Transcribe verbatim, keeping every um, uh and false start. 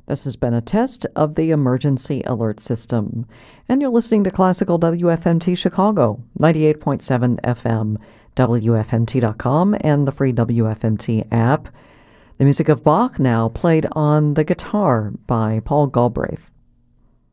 This has been a test of the emergency alert system. And you're listening to Classical W F M T Chicago, ninety-eight point seven F M, W F M T dot com, and the free W F M T app. The music of Bach now played on the guitar by Paul Galbraith.